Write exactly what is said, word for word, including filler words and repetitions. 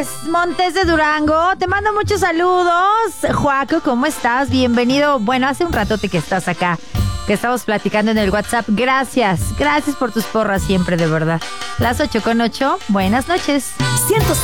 Montes, Montes de Durango. Te mando muchos saludos. Joaco, ¿cómo estás? Bienvenido. Bueno, hace un ratote que estás acá, que estamos platicando en el WhatsApp. Gracias, gracias por tus porras siempre, de verdad. Las ocho con ocho, buenas noches. ciento